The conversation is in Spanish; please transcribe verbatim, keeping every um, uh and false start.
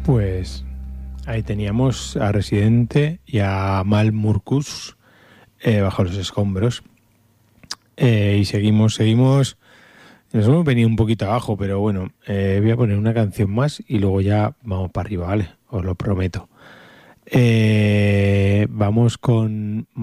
Pues ahí teníamos a Residente y a Mal Murkus eh, bajo los escombros. Eh, y seguimos, seguimos. Nos hemos venido un poquito abajo, pero bueno, eh, voy a poner una canción más y luego ya vamos para arriba, ¿vale? Os lo prometo. Eh, vamos con